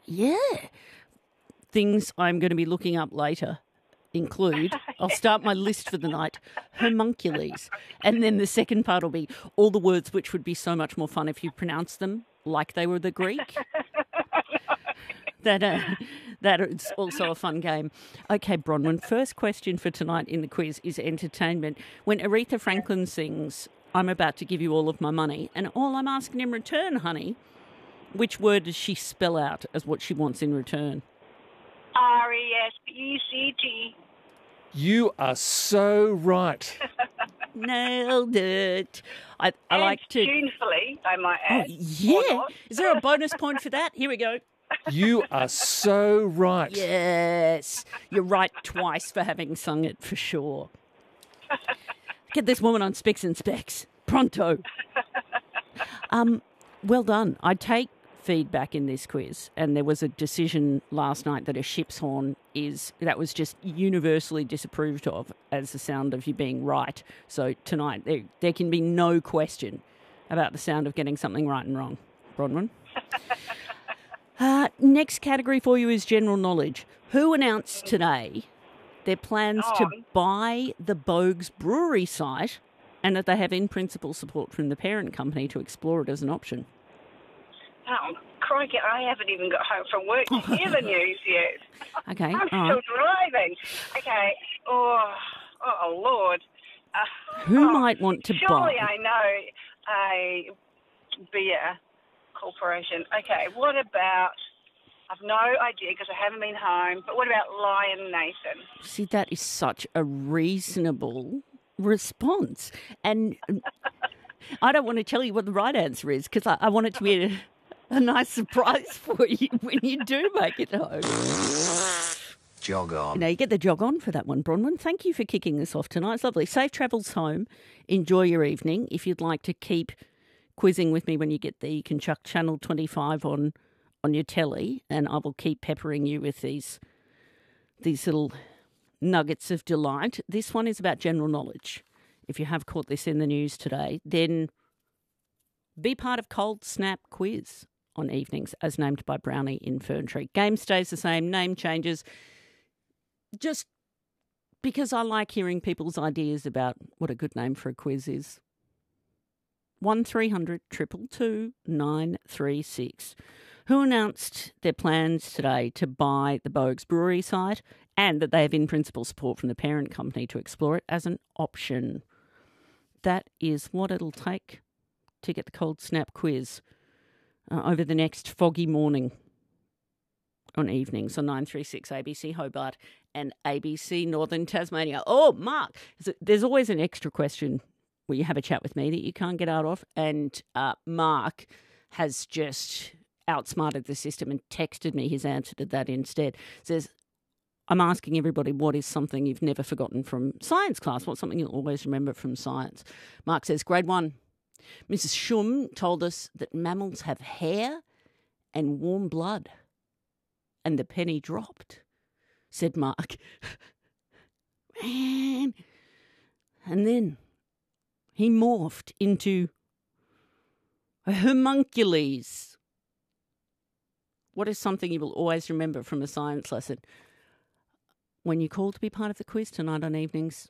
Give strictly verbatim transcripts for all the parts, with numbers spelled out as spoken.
Yeah. Things I'm going to be looking up later include, I'll start my list for the night, homunculus. And then the second part will be all the words which would be so much more fun if you pronounced them like they were the Greek. That uh, that is also a fun game. Okay, Bronwyn, first question for tonight in the quiz is entertainment. When Aretha Franklin sings, I'm about to give you all of my money, and all I'm asking in return, honey, which word does she spell out as what she wants in return? R E S P E C T. You are so right. Nailed it. I, I and like to... tunefully, I might Oh, add. yeah. Is there a bonus point for that? Here we go. You are so right. Yes. You're right twice for having sung it, for sure. Get this woman on Specs and Specs. Pronto. Um, well done. I take feedback in this quiz, and there was a decision last night that a ship's horn is, that was just universally disapproved of as the sound of you being right. So tonight, there, there can be no question about the sound of getting something right and wrong. Bronwyn? Uh, next category for you is general knowledge. Who announced today their plans Oh. to buy the Bogues Brewery site and that they have in principle support from the parent company to explore it as an option? Oh, crikey, I haven't even got home from work to hear the news yet. Okay, I'm all still right. driving. Okay. Oh, oh Lord. Uh, Who oh, might want to surely buy? I know a beer corporation. Okay, what about... I've no idea because I haven't been home, but what about Lion Nathan? See, that is such a reasonable response. And I don't want to tell you what the right answer is because I, I want it to be a, a nice surprise for you when you do make it home. Jog on. Now, you get the jog on for that one, Bronwyn. Thank you for kicking this off tonight. It's lovely. Safe travels home. Enjoy your evening. If you'd like to keep quizzing with me when you get there, you can chuck Channel twenty-five on on your telly, and I will keep peppering you with these these little nuggets of delight. This one is about general knowledge. If you have caught this in the news today, then be part of Cold Snap Quiz on evenings, as named by Brownie in Ferntree. Game stays the same, name changes. Just because I like hearing people's ideas about what a good name for a quiz is. one three hundred two two two nine three six. Who announced their plans today to buy the Bogues Brewery site and that they have in principle support from the parent company to explore it as an option. That is what it'll take to get the Cold Snap Quiz uh, over the next foggy morning on evenings on nine three six A B C Hobart and A B C Northern Tasmania. Oh, Mark, there's always an extra question where you have a chat with me that you can't get out of, and uh, Mark has just outsmarted the system and texted me his answer to that instead. Says, I'm asking everybody what is something you've never forgotten from science class? What's something you'll always remember from science? Mark says, grade one. Missus Shum told us that mammals have hair and warm blood. And the penny dropped, said Mark. Man. And then he morphed into a homunculus. What is something you will always remember from a science lesson? When you call to be part of the quiz tonight on evenings.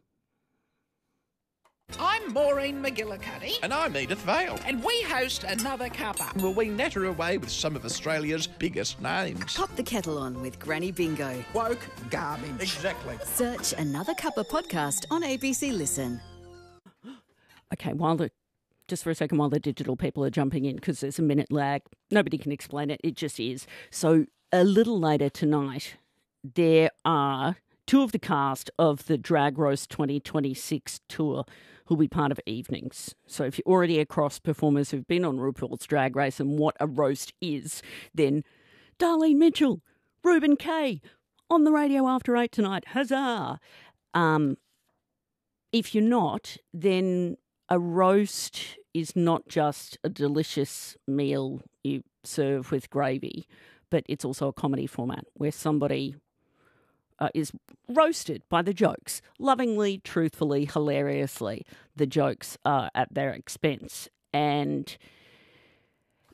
I'm Maureen McGillicuddy, And I'm Edith Vale. and we host Another Cuppa. Will we natter away with some of Australia's biggest names? Pop the kettle on with Granny Bingo. Woke garbage. Exactly. Search Another Cuppa podcast on A B C Listen. Okay, while the, just for a second, while the digital people are jumping in, because there's a minute lag, nobody can explain it, it just is. So a little later tonight, there are two of the cast of the Drag Roast twenty twenty-six tour who'll be part of evenings. So if you're already across performers who've been on RuPaul's Drag Race and what a roast is, then Darlene Mitchell, Ruben Kay, on the radio after eight tonight, huzzah! Um, if you're not, then a roast is not just a delicious meal you serve with gravy, but it's also a comedy format where somebody uh, is roasted by the jokes, lovingly, truthfully, hilariously. The jokes are at their expense. And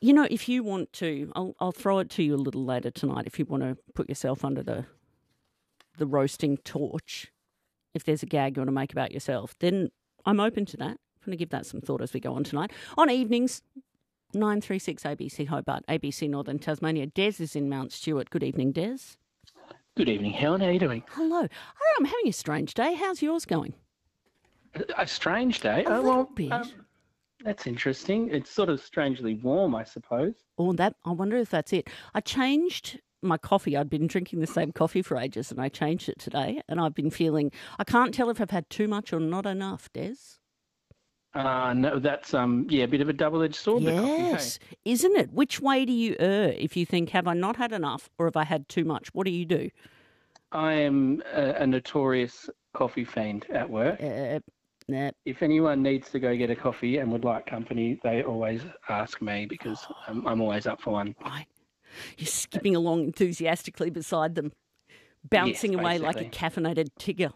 You know, if you want to, I'll, I'll throw it to you a little later tonight if you want to put yourself under the the roasting torch. If there's a gag you want to make about yourself, then I'm open to that. I'm going to give that some thought as we go on tonight. On evenings, nine three six A B C Hobart, A B C Northern Tasmania. Des is in Mount Stewart. Good evening, Des. Good evening, Helen. How are you doing? Hello. I don't know, I'm having a strange day. How's yours going? A strange day? A oh, little well, bit. Um, that's interesting. It's sort of strangely warm, I suppose. Oh, that I wonder if that's it. I changed my coffee. I'd been drinking the same coffee for ages, and I changed it today. And I've been feeling. I can't tell if I've had too much or not enough. Des. Uh, no, that's um, yeah, a bit of a double-edged sword. Yes, the coffee, hey? Isn't it? Which way do you err if you think, have I not had enough, or have I had too much? What do you do? I am a, a notorious coffee fiend at work. Uh, nah. If anyone needs to go get a coffee and would like company, they always ask me because I'm, I'm always up for one. Right. You're skipping along enthusiastically beside them, bouncing Yes, away like a caffeinated tigger.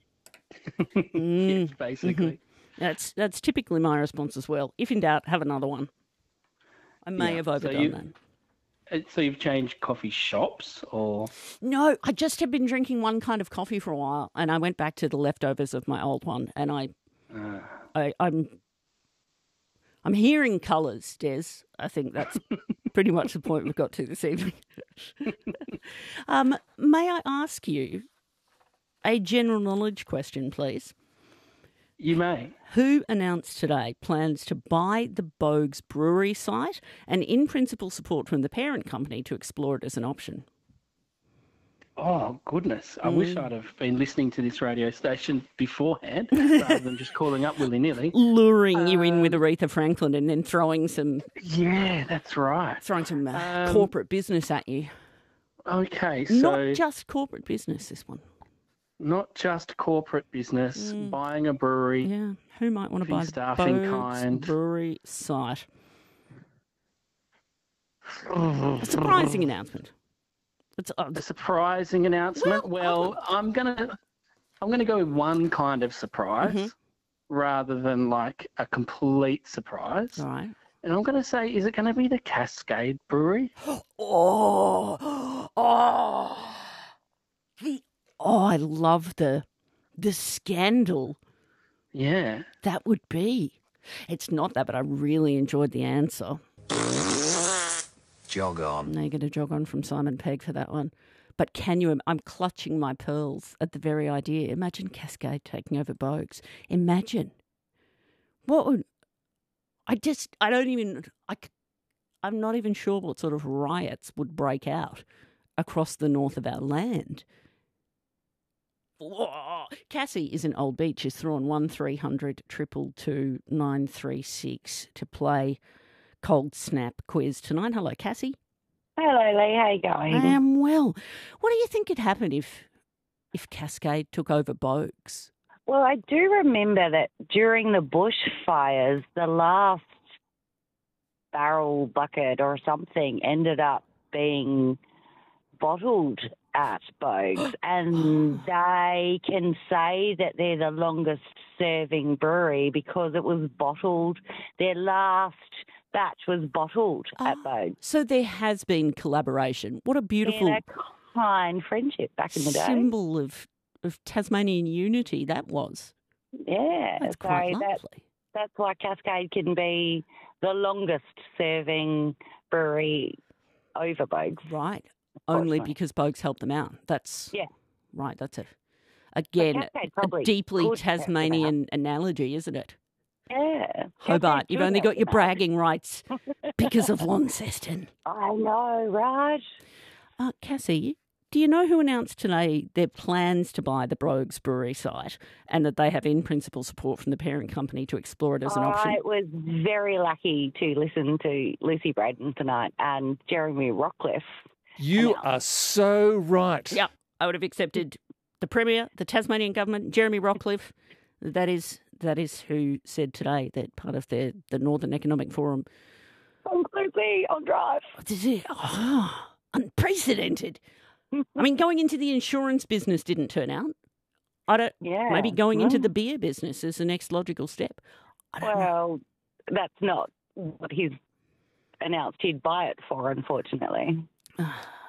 Mm. Yes, basically. Mm-hmm. That's that's typically my response as well. If in doubt, have another one. I may Yeah, have so overdone you- that. Uh, So you've changed coffee shops, or No, I just have been drinking one kind of coffee for a while, and I went back to the leftovers of my old one, and I, uh, I I'm, I'm hearing colours, Des. I think that's pretty much the point we've got to this evening. um, may I ask you a general knowledge question, please? you may. Who announced today plans to buy the Bogues Brewery site and in principle support from the parent company to explore it as an option? Oh, goodness. I Mm. wish I'd have been listening to this radio station beforehand rather than just calling up willy-nilly. Luring you in Um, with Aretha Franklin and then throwing some Yeah, that's right. throwing some uh, Um, corporate business at you. Okay, so Not just corporate business, this one. not just corporate business, Mm. buying a brewery. Yeah. Who might want to Having buy the staff in Bogues kind. Brewery site? A surprising announcement. It's, uh, A surprising announcement. Well, Well, I'm gonna I'm gonna go with one kind of surprise Mhm. rather than like a complete surprise. all right. And I'm gonna say, is it gonna be the Cascade Brewery? Oh, oh, the oh! I love the the scandal Yeah. that would be. It's not that, but I really enjoyed the answer. Jog on. Now you get a jog on from Simon Pegg for that one. But can you? I'm clutching my pearls at the very idea. Imagine Cascade taking over Bogues. Imagine what would I just? I don't even. I. c- I'm not even sure what sort of riots would break out across the north of our land. Whoa. Cassie is in Old Beach. Is through on one three hundred triple two nine three six to play Cold Snap quiz tonight. Hello, Cassie. Hello, Lee. How you going? I am well. What do you think would happen if if Cascade took over Bogues? Well, I do remember that during the bushfires, the last barrel bucket or something ended up being bottled at Bogues, and they can say that they're the longest serving brewery because it was bottled. Their last batch was bottled at Ah, Bogues. So there has been collaboration. What a beautiful In a kind friendship back in the day. symbol of, of Tasmanian unity that was. Yeah, That's so quite that's lovely. that's why Cascade can be the longest serving brewery over Bogues. Right. Only Unfortunately. because Bogues helped them out. That's Yeah. right. That's a again Cascade a probably deeply could help them Tasmanian analogy, isn't it? Yeah. Hobart, Cascade you've could only help got your them out. bragging rights because of Launceston. I know, right? Uh, Cassie, do you know who announced today their plans to buy the Bogues Brewery site and that they have in principle support from the parent company to explore it as an option? I was very lucky to listen to Lucy Braden tonight and Jeremy Rockcliffe. You are so right. Yep, I would have accepted the Premier, the Tasmanian government, Jeremy Rockcliffe. That is that is who said today that part of the, the Northern Economic Forum. On Lucy, on Drive. This is oh, unprecedented. I mean, going into the insurance business didn't turn out. I don't. Yeah. Maybe going into Mm. the beer business is the next logical step. I don't know. Well, that's not what his announced he'd buy it for, unfortunately.